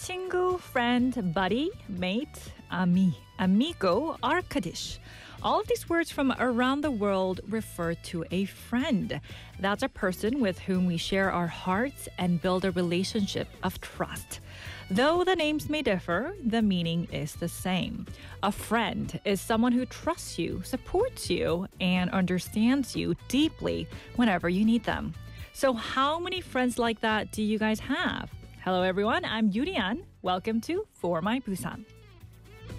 친구, friend, buddy, mate, amigo are Kaddish. All of these words from around the world refer to a friend. That's a person with whom we share our hearts and build a relationship of trust. Though the names may differ, the meaning is the same. A friend is someone who trusts you, supports you, and understands you deeply whenever you need them. So how many friends like that do you guys have? Hello everyone, I'm Yurian. Welcome to For My Busan.